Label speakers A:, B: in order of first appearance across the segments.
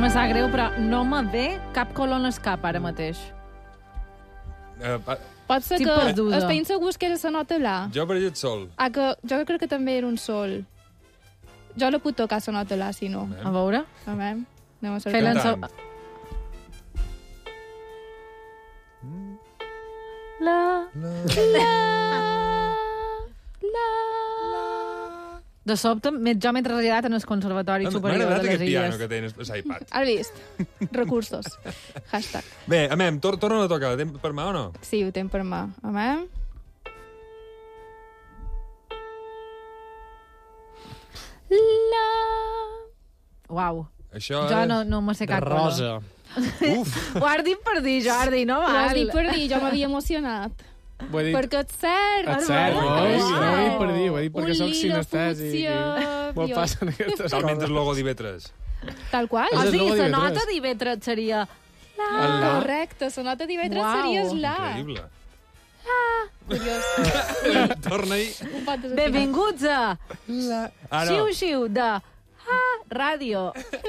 A: Me sap greu, però no me ve cap color en el cap ara mateix.
B: Pot ser
A: Estic
B: que
A: perduda.
B: estem segurs que era la nota la.
C: Jo per llet sol.
B: Jo crec que també era un sol. Jo la puc tocar la nota la, si no.
A: A veure.
B: A veure, anem a cercar.
A: Fes-la en
C: Cantant.
A: De sobte, jo m'he traslladat en el Conservatori
C: M'ha
A: Superior de
C: agradat
A: les
C: aquest piano
A: Illes.
C: que tens a l'iPad.
B: Has vist? Recursos. Hashtag.
C: Bé, amem, torna a tocar. Temps per mà o no?
B: Sí, ho tenc per mà. A veure. La...
A: Uau.
C: Això
A: Jo
C: és...
A: no me sé
D: De
A: cap color.
D: rosa.
C: Uf!
A: Ho has dit per dir, Jordi, no
B: Ho has
A: val.
B: dit per dir, jo m'havia emocionat.
D: Ho he dit...
B: Perquè et cert.
D: Et cert,
A: Uau.
D: veus? No ho he dit per dir, ho he dit
B: Un
D: perquè soc
B: lila
D: sinestèsic.
B: fúcsia,
D: Molt
B: jo-
D: passen aquestes
C: Talment
D: coses.
C: el logo d'Ivetres.
B: Tal qual.
D: És
A: O
D: el
A: sigui,
D: logo
A: la
D: d'IV3.
A: nota d'IV3 seria...
D: El la.
B: Correcte, la nota d'IV3
A: Uau.
B: seria la.
C: Increïble.
B: Curiós.
C: Torna-hi.
B: Un pot desafinar.
A: Benvinguts a
C: Ara,
A: Xiu-Xiu de Ràdio.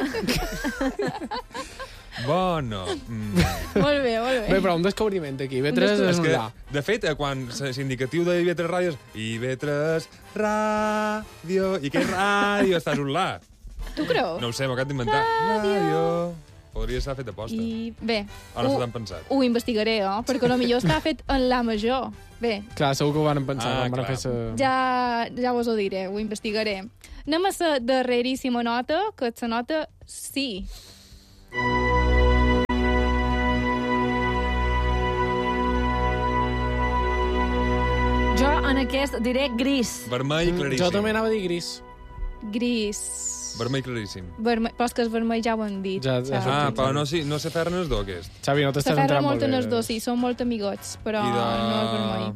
C: bueno.
B: Molt bé, molt
D: Bé,
B: bé.
D: però un descobriment aquí. B3 és
C: És
D: un
C: que,
D: la.
C: de fet, quan l'indicatiu d'IV3 Ràdio és IV3 Ràdio, i què és ràdio? Estàs un la.
B: Tu creus?
C: No ho sé, m'ho acabo d'inventar. Ràdio. Podria estar fet a posta.
B: I bé,
C: Ara s'ho han pensat.
B: ho investigaré, perquè potser està fet en la major. Bé,
D: Clar, segur que ho van pensar.
C: Ah,
D: quan van
C: clar.
D: fer sa...
B: ja vos ho diré, ho investigaré. Anem a la darreríssima nota, que és la nota sí.
A: Jo en aquest diré gris.
C: Vermell claríssim.
D: Jo també anava a dir gris.
B: Gris.
C: Vermell claríssim.
B: Però és que el vermell ja ho hem dit.
D: Ja
B: saps?
C: Ah, però no se ferren els dos, aquest.
D: Xavi, no t'estàs
B: S'aferra
D: entrant
B: molt
D: molt
B: en
D: bé.
B: els dos, sí, són molt amigots, però
C: I de...
B: no el vermell.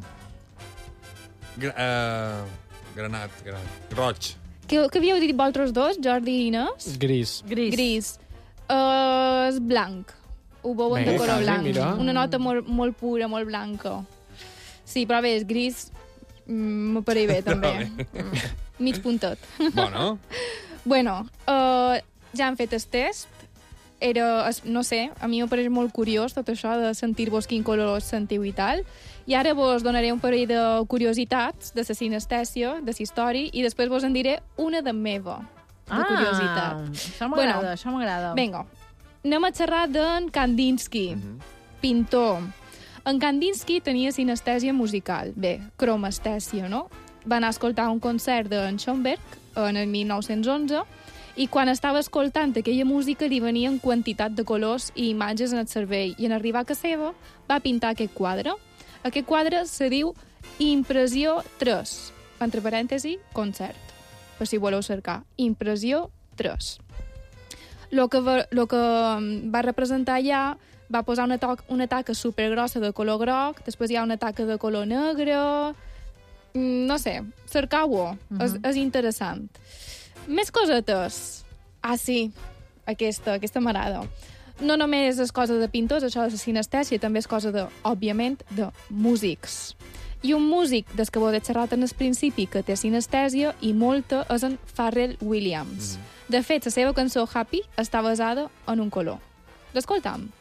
C: Granat. Roig.
B: Què havíeu dit vosaltres dos, Jordi i Inés?
D: Gris.
A: Gris.
B: Gris. És blanc. Ho veuen de
D: Bé,
B: color
D: quasi,
B: blanc.
D: mira.
B: Una nota molt pura, molt blanca. Sí, però bé, és gris. M'apareix bé, també. Mig puntet.
C: Bueno.
B: Bueno, ja han fet el test. No sé, a mi m'apareix molt curiós tot això de sentir-vos quin color sentiu i tal. I ara vos donaré un parell de curiositats de la sinestèsia, de la història, i després vos en diré una de meva, de curiositat.
A: Això m'agrada, això m'agrada.
B: Vinga, anem a xerrar d'en Kandinsky, pintor. En Kandinsky tenia sinestèsia musical. Bé, cromestèsia, no? Va anar a escoltar un concert d'en Schoenberg en el 1911 i quan estava escoltant aquella música li venien quantitat de colors i imatges en el cervell i en arribar a casa seva va pintar aquest quadre. Aquest quadre se diu Impressió 3, entre parèntesi, concert, per si voleu cercar. Impressió 3. Lo que va representar allà va posar una taca supergrossa de color groc, després hi ha una taca de color negre... No sé, cercau-ho, és interessant. Més cosetes. Ah, sí, aquesta m'agrada. No només és cosa de pintors, això de la sinestèsia, també és cosa, òbviament, de músics. I un músic des que vos he xerrat en el principi que té sinestèsia i molta és en Pharrell Williams. De fet, la seva cançó Happy està basada en un color. L'escoltam.